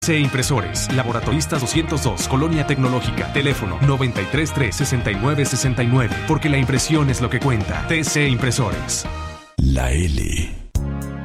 TC Impresores, Laboratoristas 202, Colonia Tecnológica, teléfono 933-6969, porque la impresión es lo que cuenta. TC Impresores. La L